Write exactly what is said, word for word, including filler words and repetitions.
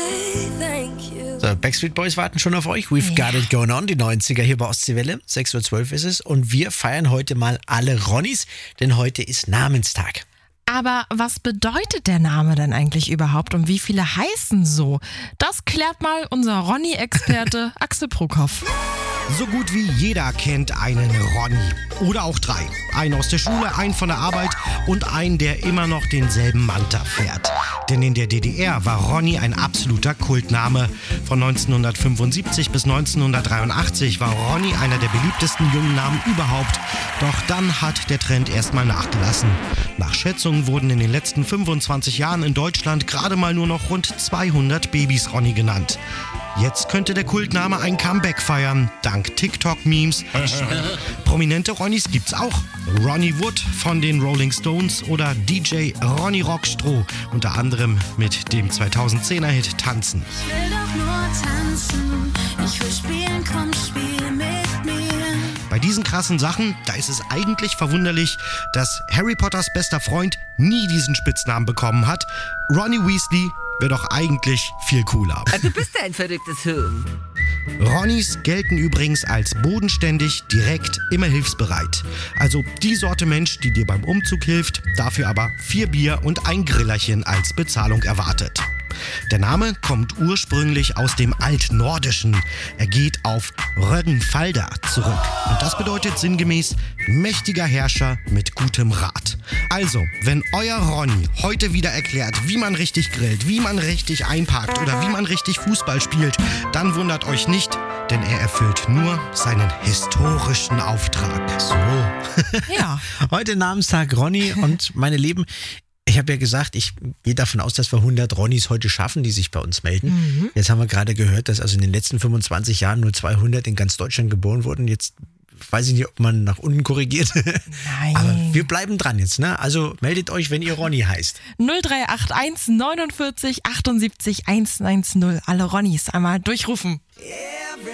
So, Backstreet Boys warten schon auf euch. We've got it going on, die neunziger hier bei Ostseewelle. sechs Uhr zwölf ist es und wir feiern heute mal alle Ronnies, denn heute ist Namenstag. Aber was bedeutet der Name denn eigentlich überhaupt und wie viele heißen so? Das klärt mal unser Ronny-Experte Axel Prokopf. So gut wie jeder kennt einen Ronny. Oder auch drei. Einen aus der Schule, einen von der Arbeit und einen, der immer noch denselben Manta fährt. Denn in der D D R war Ronny ein absoluter Kultname. Von neunzehnhundertfünfundsiebzig bis neunzehnhundertdreiundachtzig war Ronny einer der beliebtesten jungen Namen überhaupt. Doch dann hat der Trend erstmal nachgelassen. Nach Schätzungen wurden in den letzten fünfundzwanzig Jahren in Deutschland gerade mal nur noch rund zweihundert Babys Ronny genannt. Jetzt könnte der Kultname ein Comeback feiern, dank TikTok-Memes. Prominente Ronnys gibt's auch. Ronnie Wood von den Rolling Stones oder D J Ronny Rockstroh, unter anderem mit dem zweitausendzehner-Hit Tanzen. Ich will doch nur tanzen, ich will spielen, komm, spiel mit mir. Bei diesen krassen Sachen, da ist es eigentlich verwunderlich, dass Harry Potters bester Freund nie diesen Spitznamen bekommen hat. Ronny Weasley wäre doch eigentlich viel cooler. Du bist ein verrücktes Huhn. Ronnys gelten übrigens als bodenständig, direkt, immer hilfsbereit. Also die Sorte Mensch, die dir beim Umzug hilft, dafür aber vier Bier und ein Grillerchen als Bezahlung erwartet. Der Name kommt ursprünglich aus dem Altnordischen. Er geht auf Rögnfalda zurück. Und das bedeutet sinngemäß mächtiger Herrscher mit gutem Rat. Also, wenn euer Ronny heute wieder erklärt, wie man richtig grillt, wie man richtig einparkt oder wie man richtig Fußball spielt, dann wundert euch nicht, denn er erfüllt nur seinen historischen Auftrag. So. Ja. Heute Namenstag Ronny und meine Lieben, ich habe ja gesagt, ich gehe davon aus, dass wir hundert Ronnys heute schaffen, die sich bei uns melden. Mhm. Jetzt haben wir gerade gehört, dass also in den letzten fünfundzwanzig Jahren nur zweihundert in ganz Deutschland geboren wurden. Jetzt weiß ich nicht, ob man nach unten korrigiert. Nein. Aber wir bleiben dran jetzt, ne? Also meldet euch, wenn ihr Ronny heißt. null drei acht eins neunundvierzig achtundsiebzig hundertzehn. Alle Ronnys einmal durchrufen. Yeah.